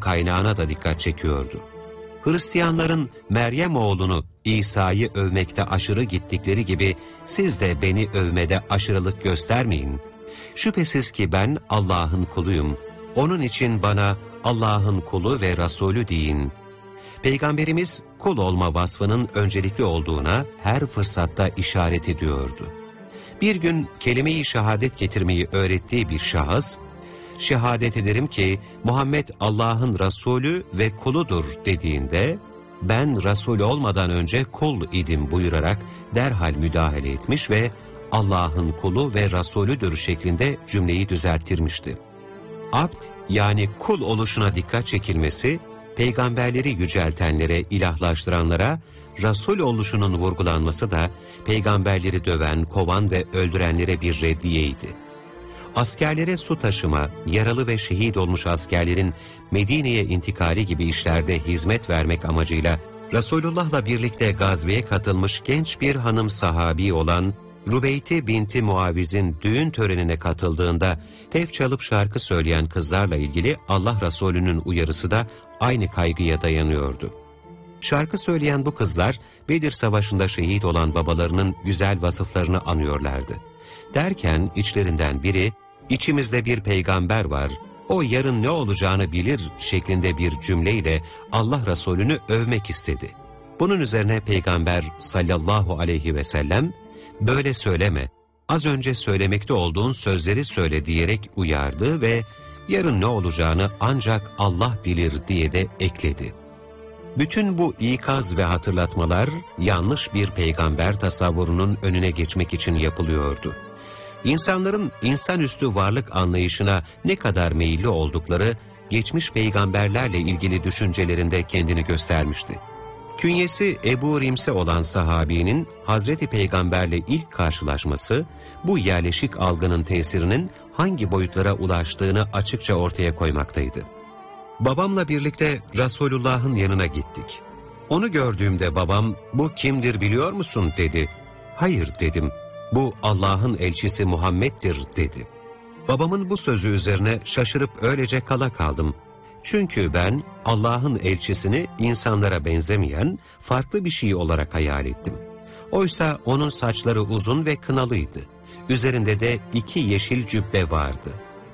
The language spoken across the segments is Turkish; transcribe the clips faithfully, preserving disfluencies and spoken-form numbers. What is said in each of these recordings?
kaynağına da dikkat çekiyordu. Hristiyanların Meryem oğlunu İsa'yı övmekte aşırı gittikleri gibi siz de beni övmede aşırılık göstermeyin. Şüphesiz ki ben Allah'ın kuluyum. Onun için bana Allah'ın kulu ve Resulü deyin. Peygamberimiz kul olma vasfının öncelikli olduğuna her fırsatta işaret ediyordu. Bir gün kelime-i şehadet getirmeyi öğrettiği bir şahıs, şehadet ederim ki Muhammed Allah'ın Resulü ve kuludur dediğinde, ben Resul olmadan önce kul idim buyurarak derhal müdahale etmiş ve Allah'ın kulu ve Resulüdür şeklinde cümleyi düzelttirmişti. Abd yani kul oluşuna dikkat çekilmesi, peygamberleri yüceltenlere, ilahlaştıranlara, Resul oluşunun vurgulanması da peygamberleri döven, kovan ve öldürenlere bir reddiyeydi. Askerlere su taşıma, yaralı ve şehit olmuş askerlerin Medine'ye intikali gibi işlerde hizmet vermek amacıyla Resulullah'la birlikte gazveye katılmış genç bir hanım sahabi olan Rübeyte binti Muaviz'in düğün törenine katıldığında tef çalıp şarkı söyleyen kızlarla ilgili Allah Resulü'nün uyarısı da aynı kaygıya dayanıyordu. Şarkı söyleyen bu kızlar Bedir Savaşı'nda şehit olan babalarının güzel vasıflarını anıyorlardı. Derken içlerinden biri, "İçimizde bir peygamber var, o yarın ne olacağını bilir" şeklinde bir cümleyle Allah Resulü'nü övmek istedi. Bunun üzerine Peygamber sallallahu aleyhi ve sellem, "Böyle söyleme, az önce söylemekte olduğun sözleri söyle" diyerek uyardı ve yarın ne olacağını ancak Allah bilir diye de ekledi. Bütün bu ikaz ve hatırlatmalar yanlış bir peygamber tasavvurunun önüne geçmek için yapılıyordu. İnsanların insanüstü varlık anlayışına ne kadar meyilli oldukları geçmiş peygamberlerle ilgili düşüncelerinde kendini göstermişti. Künyesi Ebu Rimse olan sahabinin Hazreti Peygamberle ilk karşılaşması, bu yerleşik algının tesirinin hangi boyutlara ulaştığını açıkça ortaya koymaktaydı. Babamla birlikte Resulullah'ın yanına gittik. Onu gördüğümde babam, "Bu kimdir biliyor musun?" dedi. "Hayır" dedim. "Bu Allah'ın elçisi Muhammed'dir" dedi. Babamın bu sözü üzerine şaşırıp öylece kala kaldım. Çünkü ben Allah'ın elçisini insanlara benzemeyen farklı bir şey olarak hayal ettim. Oysa onun saçları uzun ve kınalıydı. Üzerinde de iki yeşil cübbe vardı.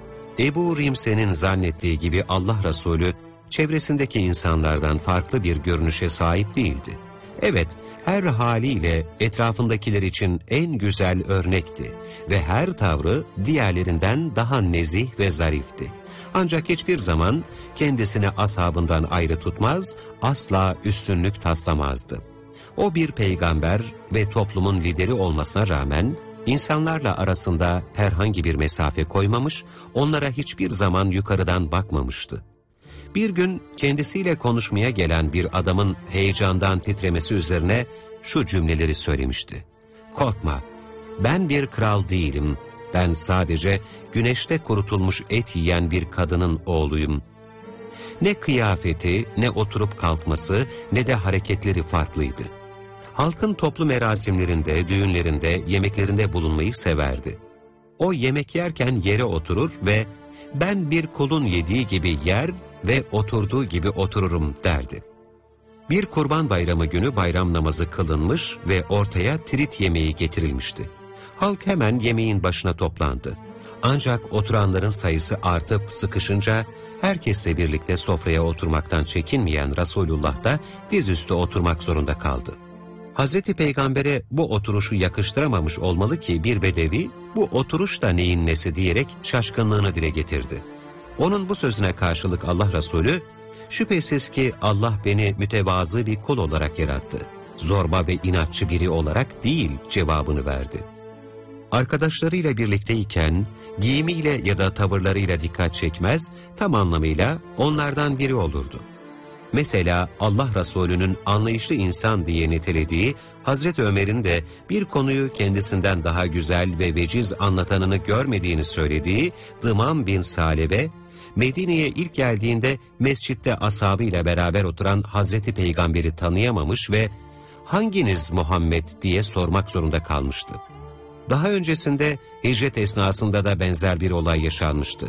Ebu Rimse'nin zannettiği gibi Allah Resulü çevresindeki insanlardan farklı bir görünüşe sahip değildi. Evet, her haliyle etrafındakiler için en güzel örnekti ve her tavrı diğerlerinden daha nezih ve zarifti. Ancak hiçbir zaman kendisini ashabından ayrı tutmaz, asla üstünlük taslamazdı. O bir peygamber ve toplumun lideri olmasına rağmen insanlarla arasında herhangi bir mesafe koymamış, onlara hiçbir zaman yukarıdan bakmamıştı. Bir gün kendisiyle konuşmaya gelen bir adamın heyecandan titremesi üzerine şu cümleleri söylemişti. "Korkma, ben bir kral değilim. Ben sadece güneşte kurutulmuş et yiyen bir kadının oğluyum." Ne kıyafeti, ne oturup kalkması, ne de hareketleri farklıydı. Halkın toplu merasimlerinde, düğünlerinde, yemeklerinde bulunmayı severdi. O yemek yerken yere oturur ve "Ben bir kulun yediği gibi yer ve oturduğu gibi otururum" derdi. Bir Kurban Bayramı günü bayram namazı kılınmış ve ortaya tirit yemeği getirilmişti. Halk hemen yemeğin başına toplandı. Ancak oturanların sayısı artıp sıkışınca herkesle birlikte sofraya oturmaktan çekinmeyen Resulullah da dizüstü oturmak zorunda kaldı. Hazreti Peygamber'e bu oturuşu yakıştıramamış olmalı ki bir bedevi, "Bu oturuş da neyin nesi?" diyerek şaşkınlığını dile getirdi. Onun bu sözüne karşılık Allah Resulü, "Şüphesiz ki Allah beni mütevazı bir kul olarak yarattı. Zorba ve inatçı biri olarak değil" cevabını verdi. Arkadaşlarıyla birlikteyken giyimiyle ya da tavırlarıyla dikkat çekmez, tam anlamıyla onlardan biri olurdu. Mesela Allah Resulü'nün anlayışlı insan diye nitelediği Hazreti Ömer'in de bir konuyu kendisinden daha güzel ve veciz anlatanını görmediğini söylediği Dımam bin Salebe, Medine'ye ilk geldiğinde mescitte ashabıyla beraber oturan Hazreti Peygamber'i tanıyamamış ve "Hanginiz Muhammed?" diye sormak zorunda kalmıştı. Daha öncesinde hicret esnasında da benzer bir olay yaşanmıştı.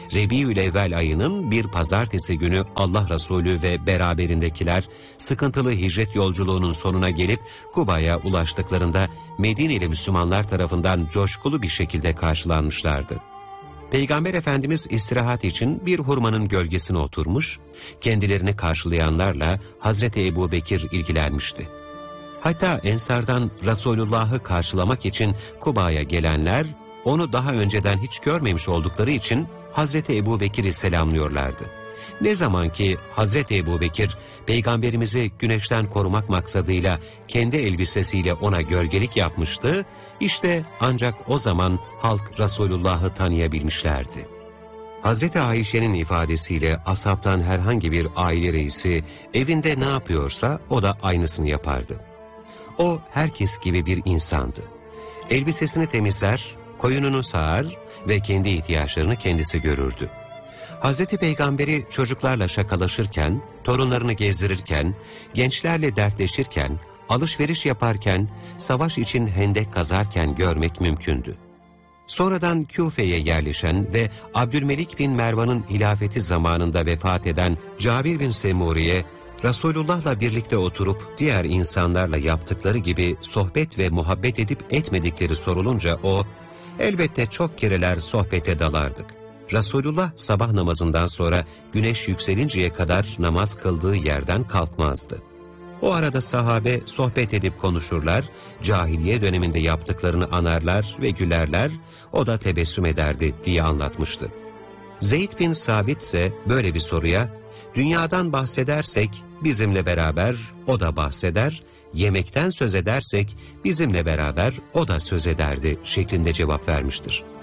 Rebiülevvel ayının bir pazartesi günü Allah Resulü ve beraberindekiler sıkıntılı hicret yolculuğunun sonuna gelip Kuba'ya ulaştıklarında Medineli Müslümanlar tarafından coşkulu bir şekilde karşılanmışlardı. Peygamber Efendimiz istirahat için bir hurmanın gölgesine oturmuş, kendilerini karşılayanlarla Hazreti Ebubekir ilgilenmişti. Hatta Ensar'dan Resulullah'ı karşılamak için Kuba'ya gelenler, onu daha önceden hiç görmemiş oldukları için Hazreti Ebubekir'i selamlıyorlardı. Ne zaman ki Hazreti Ebubekir, Peygamberimizi güneşten korumak maksadıyla kendi elbisesiyle ona gölgelik yapmıştı, işte ancak o zaman halk Resulullah'ı tanıyabilmişlerdi. Hazreti Ayşe'nin ifadesiyle ashabtan herhangi bir aile reisi evinde ne yapıyorsa o da aynısını yapardı. O herkes gibi bir insandı. Elbisesini temizler, koyununu sağar ve kendi ihtiyaçlarını kendisi görürdü. Hazreti Peygamberi çocuklarla şakalaşırken, torunlarını gezdirirken, gençlerle dertleşirken, alışveriş yaparken, savaş için hendek kazarken görmek mümkündü. Sonradan Küfe'ye yerleşen ve Abdülmelik bin Mervan'ın hilafeti zamanında vefat eden Cabir bin Semuri'ye, Resulullah'la birlikte oturup diğer insanlarla yaptıkları gibi sohbet ve muhabbet edip etmedikleri sorulunca o, elbette çok kereler sohbete dalardık. Resulullah sabah namazından sonra güneş yükselinceye kadar namaz kıldığı yerden kalkmazdı. O arada sahabe sohbet edip konuşurlar, cahiliye döneminde yaptıklarını anarlar ve gülerler, o da tebessüm ederdi diye anlatmıştı. Zeyd bin Sabit ise böyle bir soruya, dünyadan bahsedersek bizimle beraber o da bahseder, yemekten söz edersek bizimle beraber o da söz ederdi şeklinde cevap vermiştir.